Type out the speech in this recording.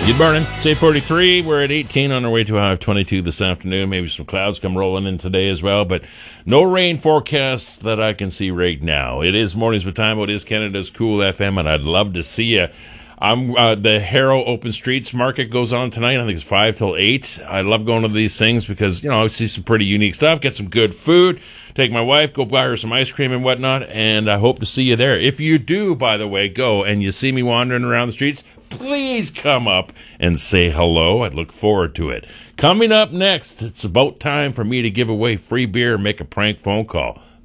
Good morning. It's 8:43. We're at 18 on our way to a high of 22 this afternoon. Maybe some clouds come rolling in today as well, but no rain forecast that I can see right now. It is Mornings with Time. It is Canada's Cool FM, and I'd love to see you. The Harrow Open Streets Market goes on tonight. I think it's 5 till 8. I love going to these things because, I see some pretty unique stuff, get some good food, take my wife, go buy her some ice cream and whatnot, and I hope to see you there. If you do, by the way, go and you see me wandering around the streets, please come up and say hello. I'd look forward to it. Coming up next, it's about time for me to give away free beer and make a prank phone call.